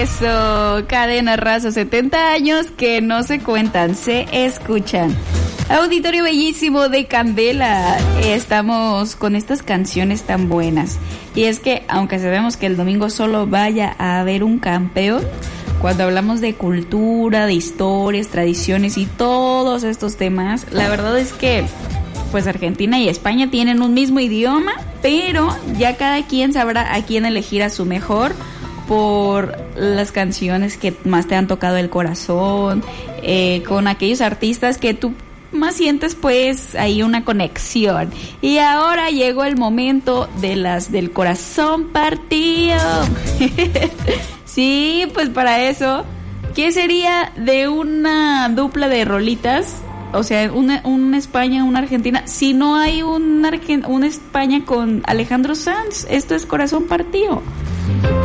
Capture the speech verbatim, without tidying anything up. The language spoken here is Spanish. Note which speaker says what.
Speaker 1: Eso, Cadena Raza, setenta años que no se cuentan, se escuchan. Auditorio bellísimo de Candela, estamos con estas canciones tan buenas. Y es que, aunque sabemos que el domingo solo vaya a haber un campeón, cuando hablamos de cultura, de historias, tradiciones y todos estos temas, la verdad es que pues Argentina y España tienen un mismo idioma, pero ya cada quien sabrá a quién elegir a su mejor por las canciones que más te han tocado el corazón, eh, con aquellos artistas que tú más sientes pues ahí una conexión. Y ahora llegó el momento de las del corazón partido. Sí, pues para eso, ¿qué sería de una dupla de rolitas? O sea, una, una España, una Argentina, si no hay un Argen- una España con Alejandro Sanz. Esto es Corazón Partido.